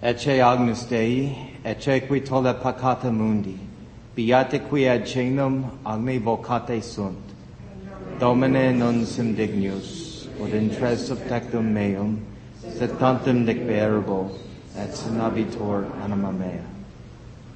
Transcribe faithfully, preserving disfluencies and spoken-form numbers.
Ecce Agnus Dei, ecce qui tolle peccata mundi, beate qui ad cenum agni vocate sunt. Domine non sum dignus, ut intres subtectum meum, sed tantum dicberbo, et sinabitur anima mea.